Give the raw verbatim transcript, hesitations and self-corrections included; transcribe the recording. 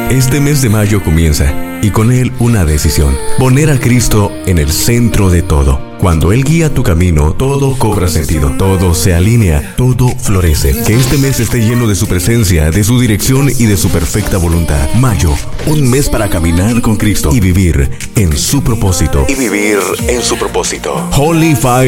Este mes de mayo comienza y con él una decisión: poner a Cristo en el centro de todo. Cuando Él guía tu camino, todo cobra sentido, todo se alinea, todo florece. Que este mes esté lleno de su presencia, de su dirección y de su perfecta voluntad. Mayo, un mes para caminar con Cristo y vivir en su propósito. Y vivir en su propósito. Holy Fire.